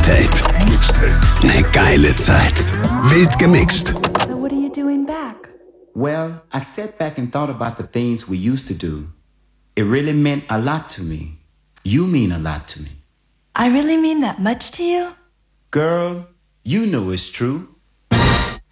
Mixtape. Ne geile Zeit. Wild gemixt. So what are you doing back? Well, I sat back and thought about the things we used to do. It really meant a lot to me. You mean a lot to me. I really mean that much to you? Girl, you know it's true.